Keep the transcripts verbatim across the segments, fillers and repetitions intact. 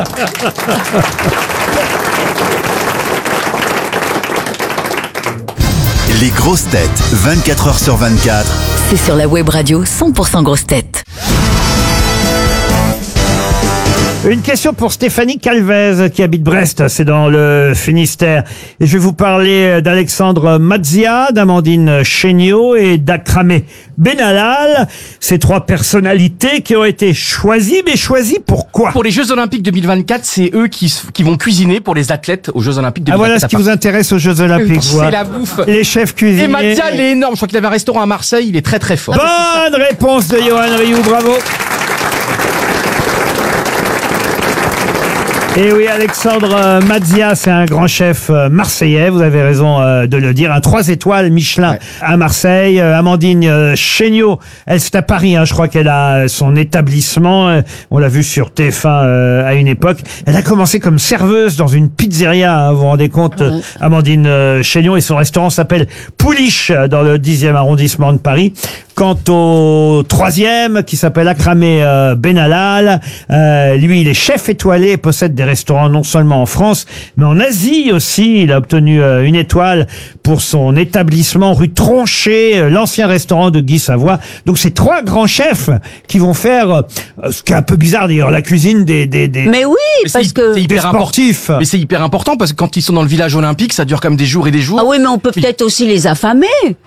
Les grosses têtes, vingt-quatre heures sur vingt-quatre. C'est sur la web radio cent pour cent grosses têtes. Une question pour Stéphanie Calvez qui habite Brest, c'est dans le Finistère. Et je vais vous parler d'Alexandre Mazzia, d'Amandine Chéniaud et d'Akramé Benallal. Ces trois personnalités qui ont été choisies, mais choisies pourquoi? Pour les Jeux Olympiques deux mille vingt-quatre, c'est eux qui, qui vont cuisiner pour les athlètes aux Jeux Olympiques deux mille vingt-quatre. Ah voilà ce qui vous intéresse aux Jeux Olympiques. C'est la bouffe. Les chefs cuisiniers. Et Mazzia, il est énorme. Je crois qu'il avait un restaurant à Marseille. Il est très très fort. Bonne réponse de Johan Rioux, bravo. Et oui, Alexandre Mazzia, c'est un grand chef marseillais, vous avez raison de le dire, un trois étoiles Michelin ouais. à Marseille. Amandine Chéniaud, elle c'est à Paris, hein, je crois qu'elle a son établissement, on l'a vu sur T F un euh, à une époque. Elle a commencé comme serveuse dans une pizzeria, hein, vous vous rendez compte, ouais. Amandine Chéniaud, et son restaurant s'appelle Pouliche dans le dixième arrondissement de Paris. Quant au troisième, qui s'appelle Akramé euh, Benallal, euh, lui, il est chef étoilé et possède des restaurants non seulement en France, mais en Asie aussi. Il a obtenu euh, une étoile pour son établissement rue Tronchet, euh, l'ancien restaurant de Guy Savoy. Donc, c'est trois grands chefs qui vont faire, euh, ce qui est un peu bizarre d'ailleurs, la cuisine des, des, des Mais oui, mais parce que c'est hyper des sportifs. Important. Mais c'est hyper important parce que quand ils sont dans le village olympique, ça dure comme des jours et des jours. Ah oui, mais on peut peut-être aussi les affamer.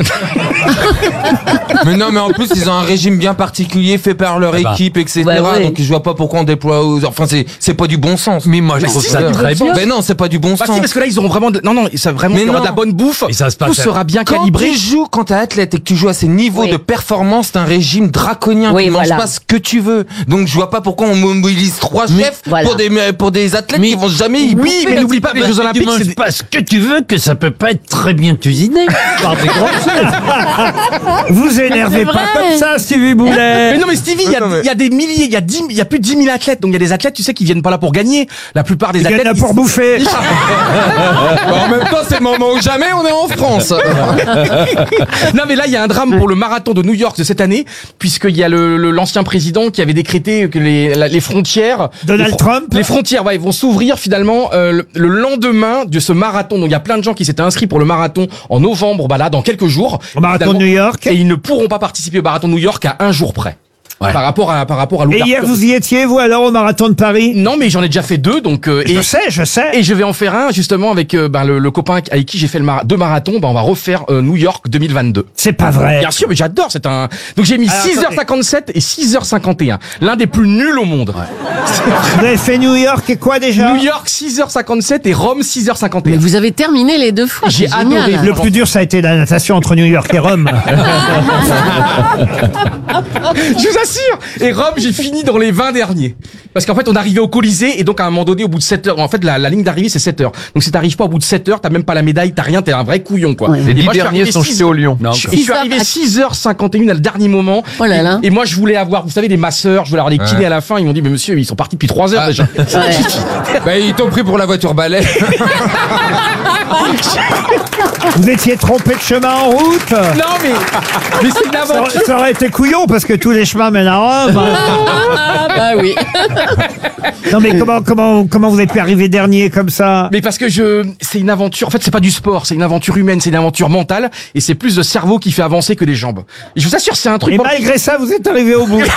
Mais non, mais en plus, ils ont un régime bien particulier fait par leur bah. équipe, et cetera. Bah, ouais. Donc, je vois pas pourquoi on déploie. Enfin, c'est c'est pas du bon sens. Mais moi, je trouve ça très bien. Mais non, c'est pas du bon bah, sens. Si, parce que là, ils auront vraiment. De... Non, non, ça vraiment. Il y aura de la bonne bouffe. Et ça se passe. Tout sera bien quand calibré. Quand tu joues, quand t'es athlète et que tu joues à ces niveaux oui. de performance, c'est un régime draconien. Oui, tu voilà. manges pas ce que tu veux. Donc, je vois pas pourquoi on mobilise trois mais chefs voilà. pour des pour des athlètes mais, qui vont jamais y Oui, mais n'oublie pas les Jeux Olympiques. Tu manges pas ce que tu veux, que ça peut pas être très bien cuisiné. Par des grands chefs. Vous énervez pas comme ça, Stevie Boulet. Mais non, mais Stevie, il y, mais... y a des milliers, il y a dix, il y a plus de dix mille athlètes. Donc il y a des athlètes, tu sais, qui viennent pas là pour gagner. La plupart des ils athlètes. Ils viennent là pour bouffer. Bon, en même temps, c'est le moment où jamais on est en France. Non, mais là, il y a un drame pour le marathon de New York de cette année, puisqu'il y a le, le, l'ancien président qui avait décrété que les, la, les frontières. Donald les, Trump. Les frontières, ouais, ils vont s'ouvrir finalement euh, le, le lendemain de ce marathon. Donc il y a plein de gens qui s'étaient inscrits pour le marathon en novembre, bah là, dans quelques jours. Au marathon de New York. Et ils ne pourront pas participer au marathon de New York à un jour près. Ouais. Par rapport à par rapport à l'ouverture. Et hier vous y étiez vous alors au marathon de Paris? Non, mais j'en ai déjà fait deux, donc euh, je et, sais, je sais. Et je vais en faire un justement avec euh, ben, le, le copain avec qui j'ai fait le mar- deux marathons. Ben on va refaire euh, New York deux mille vingt-deux. C'est pas vrai. Bien sûr, mais j'adore. C'est un. Donc j'ai mis alors, six heures cinquante-sept et six heures cinquante et un. L'un des plus nuls au monde. Ouais. Vous avez fait New York et quoi déjà? New York six heures cinquante-sette et Rome six heures cinquante et un. Mais vous avez terminé les deux fois. J'ai adoré. Le plus dur ça a été la natation entre New York et Rome. Je vous assure. Et Rome, j'ai fini dans les vingt derniers. Parce qu'en fait, on arrivait au Colisée et donc à un moment donné, au bout de sept heures, en fait, la, la ligne d'arrivée, c'est sept heures. Donc si t'arrives pas au bout de sept heures, t'as même pas la médaille, t'as rien, t'es un vrai couillon, quoi. Ouais. Les dix derniers sont jetés au lion. Non, je, et je suis arrivé six heures cinquante et un à le dernier moment. Oh là là. Et, et moi, je voulais avoir, vous savez, des masseurs, je voulais avoir les kinés ouais. à la fin. Ils m'ont dit, mais monsieur, ils sont partis depuis trois heures ah. déjà. Ouais. Bah, ils t'ont pris pour la voiture balai. Vous étiez trompé de chemin en route. Non, mais, mais c'est une aventure. Ça, ça aurait été couillon parce que tous les chemins mènent à Rome. Ah, bah oui. Non, mais comment, comment, comment vous avez pu arriver dernier comme ça? Mais parce que je, c'est une aventure. En fait, c'est pas du sport, c'est une aventure humaine, c'est une aventure mentale, et c'est plus le cerveau qui fait avancer que les jambes. Et je vous assure, c'est un truc. Et malgré ça, vous êtes arrivé au bout.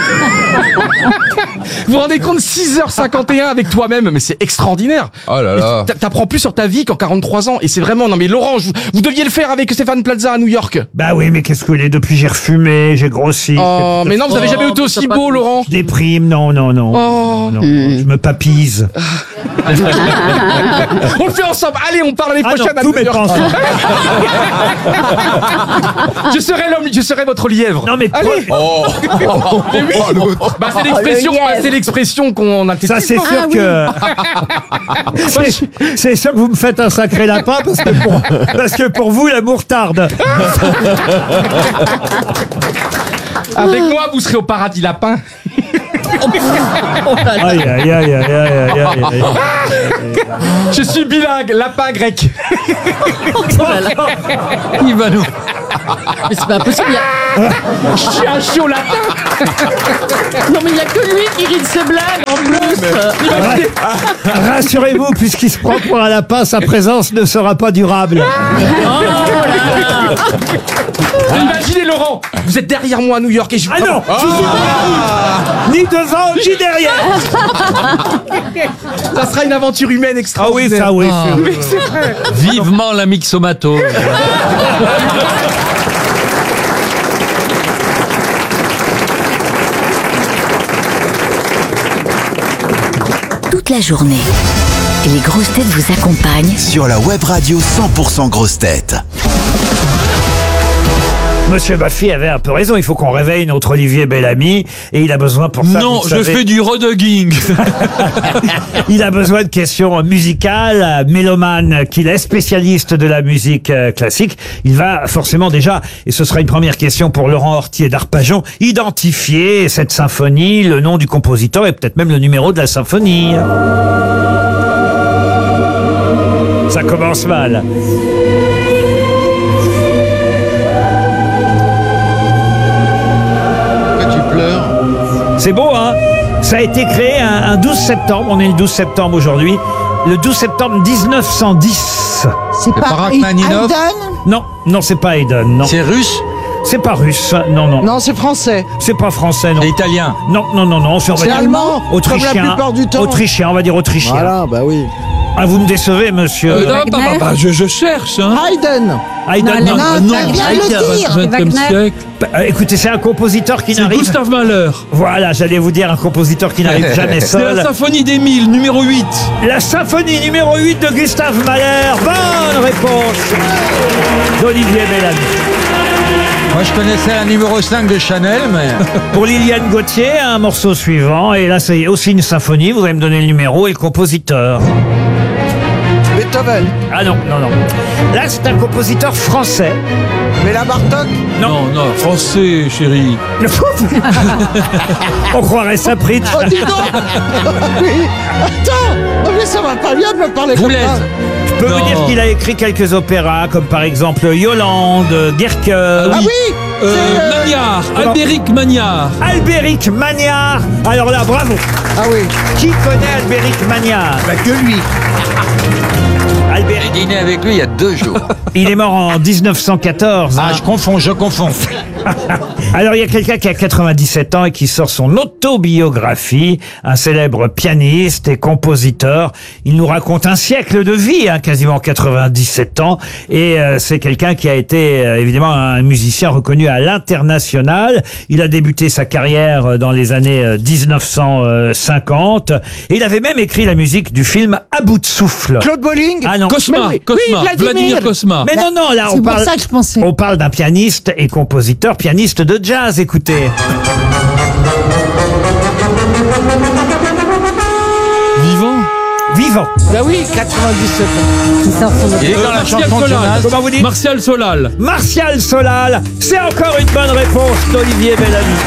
Vous vous rendez compte, six heures cinquante et un avec toi-même, mais c'est extraordinaire. Oh là là. T'apprends plus sur ta vie qu'en quarante-trois ans, et c'est vraiment, non mais Laurent, vous, vous deviez le faire avec Stéphane Plaza à New York. Bah oui, mais qu'est-ce que les depuis j'ai refumé, j'ai grossi. Oh, mais non, vous avez oh, jamais été aussi beau, Laurent. Je déprime, non, non, non. Oh. non, mmh. Je me papise. On le fait ensemble. Allez, on parle l'année ah prochaine. Non, tous mes pensées. Je serai l'homme, je serai votre lièvre. Non mais allez. Oh. Mais oui. Bah c'est l'expression, oh, bah, c'est l'expression qu'on a. Ça c'est sûr ah, que. Oui. c'est, c'est sûr que vous me faites un sacré lapin parce que pour, parce que pour vous l'amour tarde. Avec moi, vous serez au paradis lapin. Aïe, aïe, aïe, aïe, aïe, aïe, aïe. Je suis bilingue, lapin grec. Il va nous... Mais c'est pas possible. Il y a... Chien chaud latin. Non, mais il y a que lui qui rit de ses blagues en plus. Rassurez-vous, puisqu'il se prend pour un lapin, sa présence ne sera pas durable. Imaginez Laurent, vous êtes derrière moi à New York et je. Ah non, je suis pas- ni devant, ni derrière. Ça sera une aventure humaine Ah oui, extraordinaire. ça oui. Ah. c'est- Mais c'est vrai. Vivement la mixomato. Toute la journée, les grosses têtes vous accompagnent Sur la web radio cent pour cent grosses têtes. Monsieur Baffy avait un peu raison. Il faut qu'on réveille notre Olivier Bellamy. Et il a besoin pour ça. Non, vous je savez, fais du rodogging. Il a besoin de questions musicales. Mélomane qu'il est, spécialiste de la musique euh, classique. Il va forcément déjà, et ce sera une première question pour Laurent Hortier d'Arpajon, identifier cette symphonie, le nom du compositeur et peut-être même le numéro de la symphonie. Ça commence mal. C'est beau, hein? Ça a été créé un, un douze septembre. On est le douze septembre aujourd'hui. Le douze septembre mille neuf cent dix. C'est pas Rachmaninov. Haydn? Non, non, c'est pas Haydn. Non, C'est russe? c'est pas russe. Non, non. Non, c'est français. C'est pas français. Non. C'est italien? Non, non, non, non. C'est, on va C'est dire allemand, autrichien. comme la plupart du temps. Autrichien, on va dire autrichien. Voilà, bah oui. Ah, vous me décevez, monsieur. Euh, non, bah, bah, bah, je, je cherche, hein. Haydn. Haydn, non. non, Ah, non, t'as bien Haydn, le dire. vingtième siècle. Euh, écoutez, c'est un compositeur qui C'est n'arrive. Gustave Mahler. Voilà, j'allais vous dire un compositeur qui n'arrive jamais C'est la seul. symphonie d'Émile, numéro huit. La symphonie numéro huit de Gustave Mahler. Bonne réponse d'Olivier Bellamy. Moi, je connaissais la numéro cinq de Chanel, mais... Pour Liliane Gauthier, un morceau suivant. Et là, c'est aussi une symphonie. Vous allez me donner le numéro et le compositeur. Beethoven. Ah non, non, non. Là, c'est un compositeur français. Béla Bartok. Non, non, français, chérie. On croirait ça, Pritch. Oh, dis donc. Oui. Attends. Oh, mais ça va pas bien de me parler comme Boulez. ça. Je peux Non. vous dire qu'il a écrit quelques opéras, comme par exemple Yolande, Guercke, Ah oui. Euh, c'est, euh, Magnard, Albéric Magnard. Albéric Magnard. Alors là, bravo. Ah oui. Qui connaît Albéric Magnard? Bah que lui. Albéric, Dîné avec lui il y a deux jours. il est mort en dix-neuf cent quatorze. hein. confonds, je confonds. Alors, il y a quelqu'un qui a quatre-vingt-dix-sept ans et qui sort son autobiographie, un célèbre pianiste et compositeur. Il nous raconte un siècle de vie, hein, quasiment quatre-vingt-dix-sept ans, et euh, c'est quelqu'un qui a été euh, évidemment un musicien reconnu à l'international. Il a débuté sa carrière euh, dans les années euh, dix-neuf cent cinquante, et il avait même écrit la musique du film À bout de souffle. Claude Bolling. Ah non. Cosma, Mais oui. Cosma, Oui, Vladimir. Vladimir Cosma. Mais non, non, là, C'est on pour parle, ça que je pensais. on parle d'un pianiste et compositeur, pianiste de jazz, écoutez. Vivant. Vivant. Bah oui, quatre-vingt-dix-sept ans. Il est dans la Martial chanson de Solal. Jonas. Comment vous dites? Martial Solal. Martial Solal. C'est encore une bonne réponse d'Olivier Bellamy.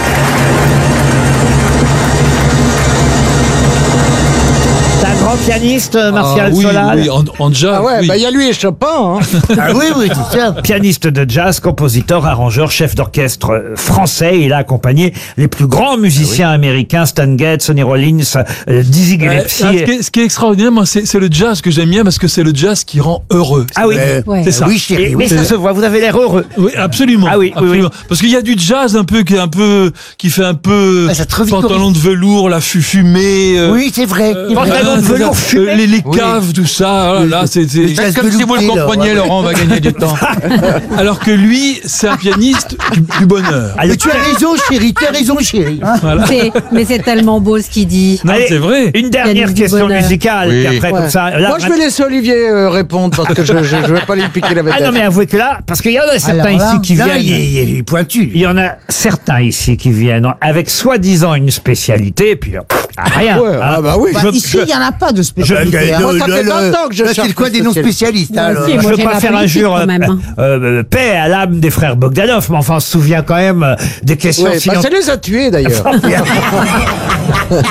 C'est un grand pianiste, Martial Ah, oui, Solal. oui, en, en jazz. Ah ouais, oui. bah il y a lui et Chopin. Hein. Ah oui, oui, c'est ça. Pianiste de jazz, compositeur, arrangeur, chef d'orchestre euh, français. Il a accompagné les plus grands musiciens américains, Stan Getz, Sonny Rollins, euh, Dizzy Ouais, Gillespie. ce, qui est, ce qui est extraordinaire, moi, c'est c'est le jazz que j'aime bien parce que c'est le jazz qui rend heureux. Ah oui. C'est ça. Oui, chérie. Mais ça se voit, vous avez l'air heureux. Oui, absolument. Ah oui, oui, absolument. Parce qu'il y a du jazz un peu qui est un peu qui fait un peu Ah, ça te revit pantalon de velours, la fu- fumée. euh, Oui, c'est vrai. euh, Pantalon de c'est velours ça, fumé. euh, les, les Oui. caves, tout ça. Voilà, là, c'est c'est- Faites comme si vous le compreniez, Laurent, on va gagner du temps. alors que lui, c'est un pianiste du, du bonheur. Ah, le- tu as raison, chérie, tu as raison, chérie. Voilà. C'est- mais c'est tellement beau ce qu'il dit. Non, Allez, c'est vrai. Une dernière Pianiste du question bonheur. musicale. Oui. Et après, Ouais. comme ça. là, Moi, je vais laisser Olivier euh, répondre parce que je, je, je vais pas lui piquer la vedette. Ah non, mais avouez que là, parce qu'il y en a certains ici qui viennent. il est pointu. Il y en a certains ici qui viennent avec soi-disant une spécialité, et puis euh, pff, rien. Ouais, hein. ah bah oui. Je- ici, il n'y en a pas de je- spécialité. Moi, ça fait vingt ans que je cherche. C'est quoi des noms spécialistes Moi alors aussi, Je moi, veux j'ai pas la faire politique, injure quand même, hein. euh, euh, paix à l'âme des frères Bogdanov, mais enfin on se souvient quand même euh, des questions Ouais, bah, ça scientifiques. les a tués d'ailleurs.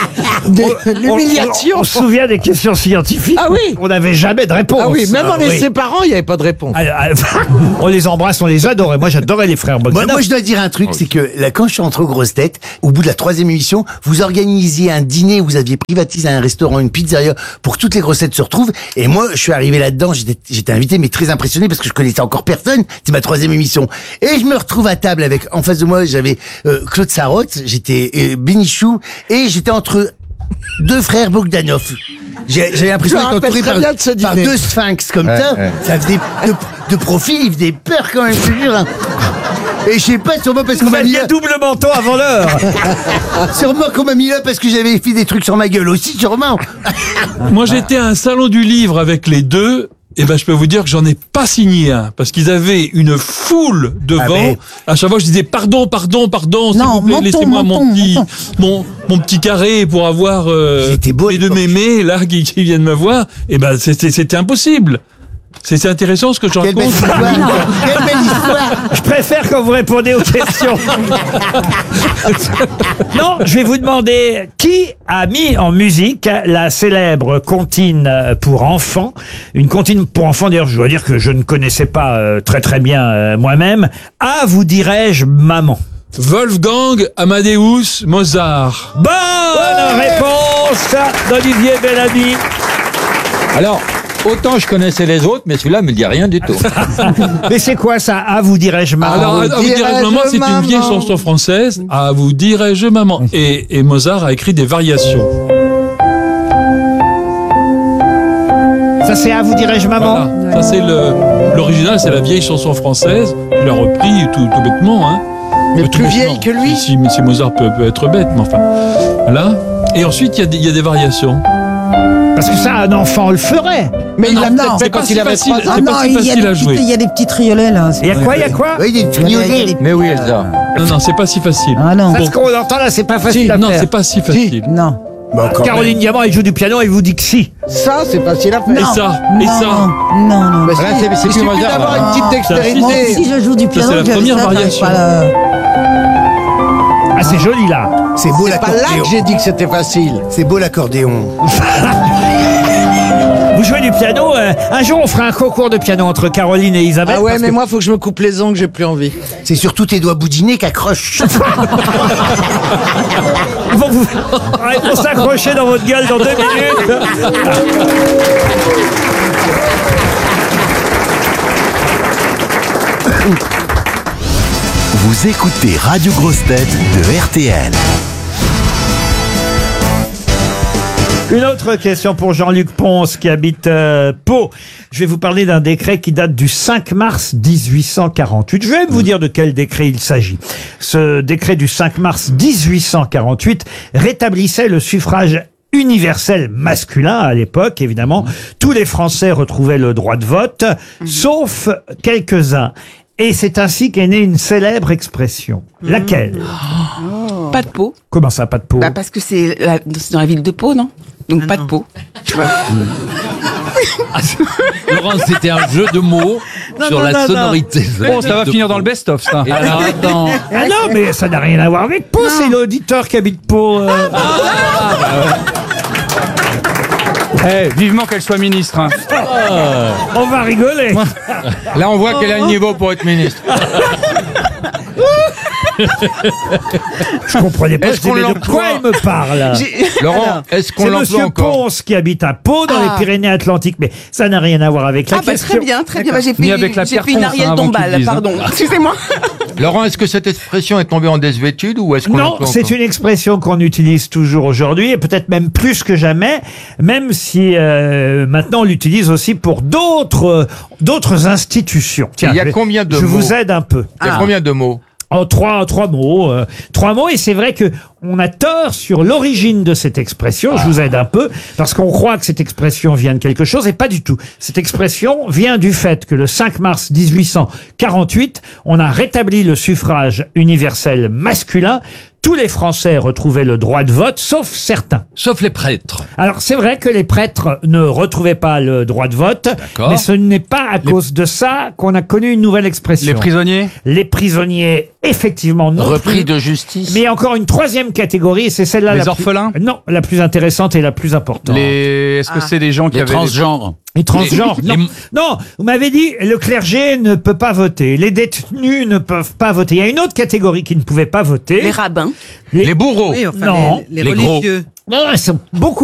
L'humiliation. On, on, on se souvient des questions scientifiques. Ah oui. On n'avait jamais de réponse. Ah oui, même en ah, les oui. séparant, il n'y avait pas de réponse. Ah, ah, on les embrasse, on les adorait. Moi, j'adorais les frères Bogdanov. Moi, moi, je dois dire un truc, c'est que là, quand je suis entré aux grosses têtes, au bout de la troisième émission, vous organisiez un dîner, vous aviez privatisé un restaurant, une pizzeria, pour que toutes les grosses têtes se retrouvent. Et moi, je suis arrivé là-dedans, j'étais, j'étais invité, mais très impressionné parce que je connaissais encore personne. C'est ma troisième émission. Et je me retrouve à table avec, en face de moi, j'avais euh, Claude Sarraute, j'étais euh, Bénichou, et j'étais entre deux frères Bogdanov. J'ai, j'avais l'impression d'être entouré par, par deux sphinx comme ouais, ça. Ouais. Ça faisait de, de profil, il faisait peur quand même, je te jure. Hein. Et je sais pas, sûrement parce qu'on m'a mis là. double menton avant l'heure. Sûrement qu'on m'a mis là parce que j'avais fait des trucs sur ma gueule aussi, sûrement. Moi, j'étais à un salon du livre avec les deux. Et ben, je peux vous dire que j'en ai pas signé un, parce qu'ils avaient une foule devant. Ah mais... À chaque fois, je disais pardon, pardon, pardon, s'il vous plaît, laissez-moi mon petit, mon, mon petit carré pour avoir euh, beau, les deux mémés là qui, qui viennent me voir. Et ben, c'était, c'était impossible. C'est intéressant ce que je raconte. Quelle belle histoire. Quelle belle histoire. Je préfère quand vous répondez aux questions. Non, je vais vous demander qui a mis en musique la célèbre comptine pour enfants. Une comptine pour enfants, d'ailleurs, je dois dire que je ne connaissais pas euh, très très bien euh, moi-même. Ah, vous dirais-je, maman. Wolfgang Amadeus Mozart. Bonne ouais réponse d'Olivier Bellamy. Alors, autant je connaissais les autres, mais celui-là me dit rien du tout. Mais c'est quoi ça? Ah, vous dirais-je maman. Alors, à vous dirais-je maman, c'est une vieille chanson française. Ah, vous dirais-je maman. Et, et Mozart a écrit des variations. Ça c'est à vous dirais-je maman. Voilà. Ça c'est le l'original, c'est la vieille chanson française. Il l'a repris tout, tout bêtement, hein. Mais tout plus bêtement. vieille que lui. Si, si, si Mozart peut, peut être bête, mais enfin. Là. Et ensuite, il y a des, il y a des variations. Parce que ça, un enfant le ferait. Mais non, il l'a peut-être fait quand il avait trois ans. Ah non, il y, a des petites, il y a des petits triolets là. Il y a quoi, il y a quoi? Oui, des triolets. Mais oui, Elsa. Non, non, c'est pas si facile. Ah non. Parce qu'on entend là, c'est pas facile si, à non, faire. c'est pas si facile. Si. Non. Bon, Caroline même. Diamant, elle joue du piano, elle vous dit que si. Ça, c'est facile à faire. Et ça, et non, ça. Non, non. Bah, Là, c'est, c'est il plus suffit Mozart. d'avoir une petite dextérité. Moi aussi, je joue du piano. c'est la j'avais première ça, j'arrive variation. pas à la- Ah, c'est joli là. C'est beau C'est pas là l'accordéon. que j'ai dit que c'était facile. C'est beau l'accordéon. Vous jouez du piano. euh, un jour, on fera un concours de piano entre Caroline et Isabelle. Ah ouais, parce mais que- moi, faut que je me coupe les ongles, j'ai plus envie. C'est surtout tes doigts boudinés qu'accrochent. Ils vont vous... Ah, ils vont s'accrocher dans votre gueule dans deux minutes. Vous écoutez Radio Grosse Tête de R T L. Une autre question pour Jean-Luc Ponce qui habite euh, Pau. Je vais vous parler d'un décret qui date du cinq mars dix-huit cent quarante-huit. Je vais vous dire de quel décret il s'agit. Ce décret du cinq mars dix-huit cent quarante-huit rétablissait le suffrage universel masculin à l'époque, évidemment. Tous les Français retrouvaient le droit de vote, sauf quelques-uns. Et c'est ainsi qu'est née une célèbre expression. Laquelle? Oh. Pas de peau. Comment ça, pas de peau? Bah parce que c'est la- c'est dans la ville de Pau, non? Donc pas de peau. Laurent, c'était un jeu de mots Non, sur non, la non, sonorité. Bon, ça va finir dans le best-of, ça. Et alors, attends. Ah non, mais ça n'a rien à voir avec Pau, c'est l'auditeur qui habite Pau. euh. Eh, vivement qu'elle soit ministre. Hein. On va rigoler. Là, on voit qu'elle a le niveau pour être ministre. Je comprenais pas. Est-ce qu'on je disais, de l'emploie quoi il me parle? Laurent, est-ce qu'on C'est l'emploie Monsieur encore Ponce qui habite à Pau, dans Ah. les Pyrénées-Atlantiques, mais ça n'a rien à voir avec la Ah bah question. très bien, très bien. Bah, j'ai Ni fait, avec la j'ai Pierre fait une Ponce, Ariel hein, avant Dombal, qu'ils disent, hein. pardon. Excusez-moi. Laurent, est-ce que cette expression est tombée en désuétude ou est-ce qu'on Non, l'emploie c'est encore une expression qu'on utilise toujours aujourd'hui, et peut-être même plus que jamais, même si euh, maintenant on l'utilise aussi pour d'autres euh, d'autres institutions. Il y a je vais- combien de Je mots vous aide un peu. Il y a combien de mots En trois, trois mots, euh, trois mots, et c'est vrai que on a tort sur l'origine de cette expression. Je vous aide un peu parce qu'on croit que cette expression vient de quelque chose et pas du tout. Cette expression vient du fait que le cinq mars dix-huit cent quarante-huit, on a rétabli le suffrage universel masculin. tous les Français retrouvaient le droit de vote, sauf certains. Sauf les prêtres. Alors c'est vrai que les prêtres ne retrouvaient pas le droit de vote, mais ce n'est pas à Les- cause de ça qu'on a connu une nouvelle expression. Les prisonniers Les prisonniers, effectivement, non Repris plus. de justice. Mais il y a encore une troisième catégorie, et c'est celle-là Les la orphelins plus... Non, la plus intéressante et la plus importante. Les... Est-ce que c'est des gens qui Les avaient... transgenres. Les transgenres, Les- non. les- Non, vous m'avez dit, le clergé ne peut pas voter, les détenus ne peuvent pas voter. Il y a une autre catégorie qui ne pouvait pas voter. Les rabbins. Les, Les bourreaux. Oui, enfin, Non. les, les Les gros. religieux. Non, ils sont beaucoup